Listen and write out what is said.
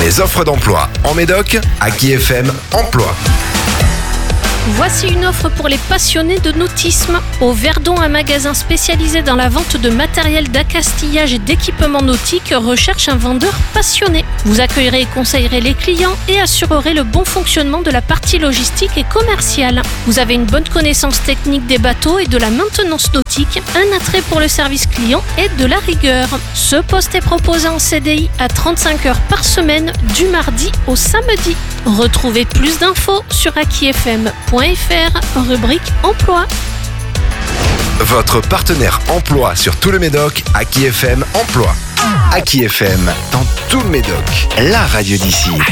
Les offres d'emploi en Médoc, Aki FM Emploi. Voici une offre pour les passionnés de nautisme. Au Verdon, un magasin spécialisé dans la vente de matériel d'accastillage et d'équipements nautiques recherche un vendeur passionné. Vous accueillerez et conseillerez les clients et assurerez le bon fonctionnement de la partie logistique et commerciale. Vous avez une bonne connaissance technique des bateaux et de la maintenance nautique, un attrait pour le service client et de la rigueur. Ce poste est proposé en CDI à 35 heures par semaine du mardi au samedi. Retrouvez plus d'infos sur akifm.fr, rubrique emploi. Votre partenaire emploi sur tout le Médoc, Aki FM Emploi. Aki FM, dans tout le Médoc, la radio d'ici.